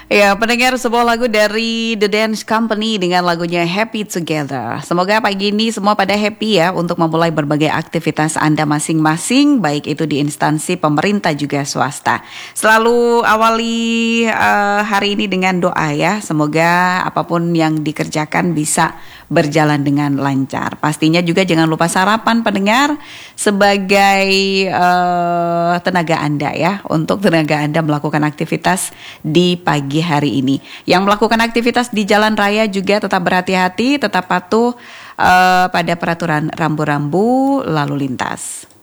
Ya, pendengar sebuah lagu dari The Dance Company dengan lagunya Happy Together. Semoga pagi ini semua pada happy ya untuk memulai berbagai aktivitas Anda masing-masing, baik itu di instansi pemerintah juga swasta. Selalu awali hari ini dengan doa ya, semoga apapun yang dikerjakan bisa berjalan dengan lancar. Pastinya juga jangan lupa sarapan pendengar sebagai tenaga Anda ya, untuk tenaga Anda melakukan aktivitas di pagi hari ini. Yang melakukan aktivitas di jalan raya juga tetap berhati-hati, tetap patuh pada peraturan rambu-rambu lalu lintas.